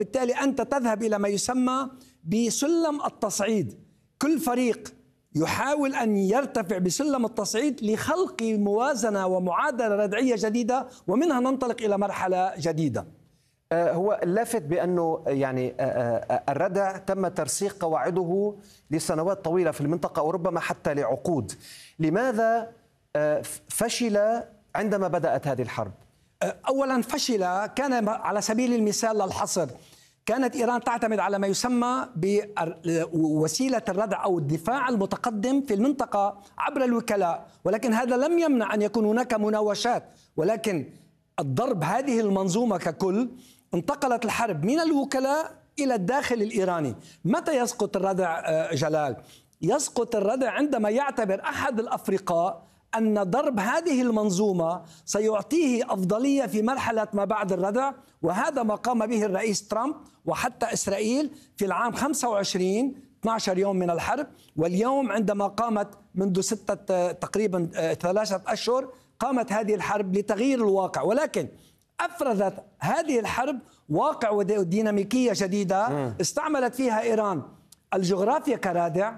بالتالي أنت تذهب إلى ما يسمى بسلم التصعيد. كل فريق يحاول أن يرتفع بسلم التصعيد لخلق موازنة ومعادلة ردعية جديدة، ومنها ننطلق إلى مرحلة جديدة. هو اللافت بأنه يعني الردع تم ترسيخ قواعده لسنوات طويلة في المنطقة وربما حتى لعقود. لماذا فشل عندما بدأت هذه الحرب؟ أولا فشل كان على سبيل المثال للحصر، كانت إيران تعتمد على ما يسمى بوسيلة الردع أو الدفاع المتقدم في المنطقة عبر الوكلاء، ولكن هذا لم يمنع أن يكون هناك مناوشات، ولكن الضرب هذه المنظومة ككل انتقلت الحرب من الوكلاء إلى الداخل الإيراني. متى يسقط الردع جلال؟ يسقط الردع عندما يعتبر أحد الأفرقاء أن ضرب هذه المنظومة سيعطيه أفضلية في مرحلة ما بعد الردع، وهذا ما قام به الرئيس ترامب وحتى إسرائيل في العام 25 12 يوم من الحرب، واليوم عندما قامت منذ تقريبا 3 أشهر قامت هذه الحرب لتغيير الواقع. ولكن أفرزت هذه الحرب واقع وديناميكية جديدة استعملت فيها إيران الجغرافيا كرادع،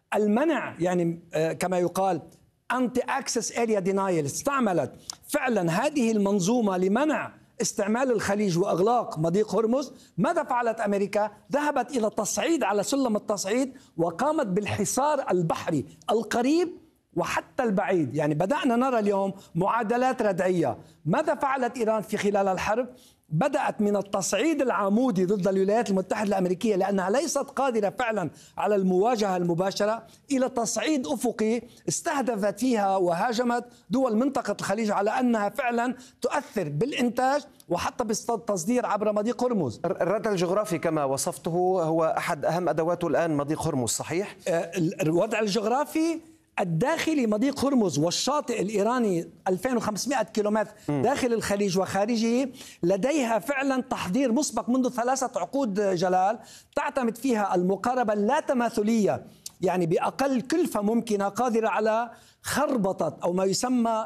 المنع يعني كما يقال أنتي أكسس أريا دينايل، استعملت فعلا هذه المنظومة لمنع استعمال الخليج وإغلاق مضيق هرمز. ماذا فعلت أمريكا؟ ذهبت إلى التصعيد على سلم التصعيد وقامت بالحصار البحري القريب وحتى البعيد. يعني بدأنا نرى اليوم معادلات ردعية. ماذا فعلت إيران في خلال الحرب؟ بدأت من التصعيد العمودي ضد الولايات المتحدة الأمريكية لأنها ليست قادرة فعلا على المواجهة المباشرة، إلى تصعيد أفقي استهدفت فيها وهاجمت دول منطقة الخليج على أنها فعلا تؤثر بالإنتاج وحتى بالتصدير عبر مضيق هرمز. الردع الجغرافي كما وصفته هو أحد أهم أدواته الآن مضيق هرمز، صحيح؟ الوضع الجغرافي الداخلي مضيق هرمز والشاطئ الإيراني 2500 كيلومتر داخل الخليج وخارجه لديها فعلا تحضير مسبق منذ 3 عقود جلال، تعتمد فيها المقاربة اللاتماثلية، يعني بأقل كلفة ممكنة قادرة على خربطة أو ما يسمى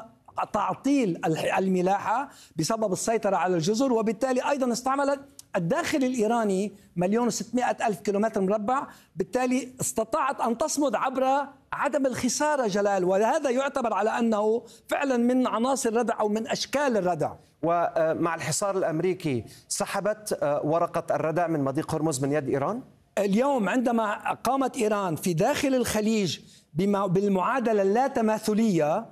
تعطيل الملاحة بسبب السيطرة على الجزر، وبالتالي أيضا استعملت الداخل الإيراني 1,600,000 كيلومتر مربع، بالتالي استطاعت أن تصمد عبر عدم الخسارة جلال، وهذا يعتبر على أنه فعلا من عناصر الردع أو من أشكال الردع. ومع الحصار الأمريكي سحبت ورقة الردع من مضيق هرمز من يد إيران؟ اليوم عندما قامت إيران في داخل الخليج بالمعادلة اللاتماثلية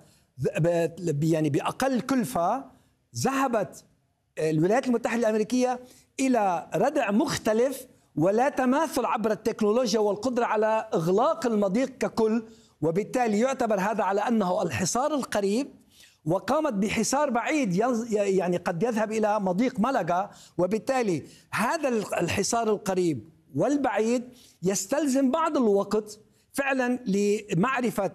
يعني بأقل كلفة، ذهبت الولايات المتحدة الأمريكية إلى ردع مختلف ولا تماثل عبر التكنولوجيا والقدرة على إغلاق المضيق ككل، وبالتالي يعتبر هذا على أنه الحصار القريب، وقامت بحصار بعيد يعني قد يذهب إلى مضيق ملقا، وبالتالي هذا الحصار القريب والبعيد يستلزم بعض الوقت فعلا لمعرفة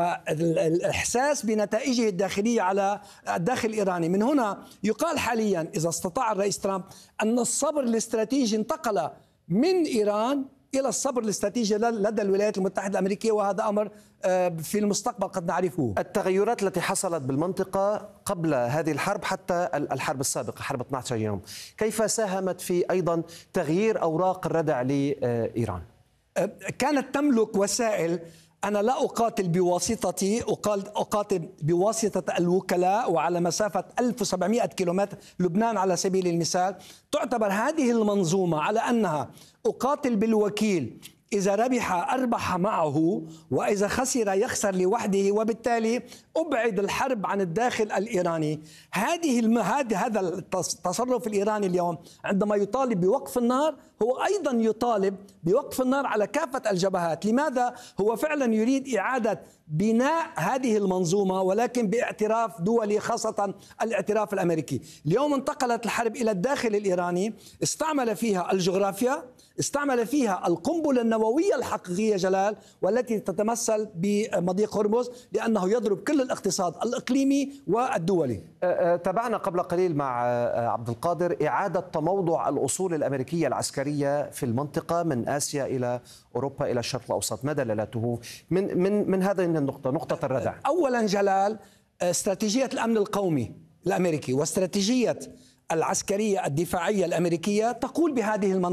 والإحساس بنتائجه الداخلية على الداخل الإيراني. من هنا يقال حاليا إذا استطاع الرئيس ترامب أن الصبر الاستراتيجي انتقل من إيران إلى الصبر الاستراتيجي لدى الولايات المتحدة الأمريكية، وهذا أمر في المستقبل قد نعرفه. التغيرات التي حصلت بالمنطقة قبل هذه الحرب حتى الحرب السابقة حرب 12 يوم، كيف ساهمت في أيضا تغيير أوراق الردع لإيران؟ كانت تملك وسائل. أنا لا أقاتل بواسطتي، أقاتل بواسطة الوكلاء وعلى مسافة 1700 كيلومتر. لبنان على سبيل المثال تعتبر هذه المنظومة على أنها أقاتل بالوكيل، إذا ربح أربح معه، وإذا خسر يخسر لوحده، وبالتالي أبعد الحرب عن الداخل الإيراني. هذا التصرف الإيراني اليوم عندما يطالب بوقف النار هو أيضا يطالب بوقف النار على كافة الجبهات. لماذا؟ هو فعلا يريد إعادة بناء هذه المنظومة، ولكن باعتراف دولي، خاصة الاعتراف الأمريكي. اليوم انتقلت الحرب إلى الداخل الإيراني، استعمل فيها الجغرافيا، استعمل فيها القنبلة النووية الحقيقية جلال، والتي تتمثل بمضيق هرمز، لأنه يضرب كل الاقتصاد الإقليمي والدولي. تابعنا قبل قليل مع عبد القادر إعادة تموضع الأصول الأمريكية العسكرية في المنطقة من آسيا إلى أوروبا إلى الشرق الأوسط، ما دلالته من هذه النقطة، نقطة الردع؟ أولا جلال، استراتيجية الأمن القومي الأمريكي واستراتيجية العسكرية الدفاعية الأمريكية تقول بهذه المناطق.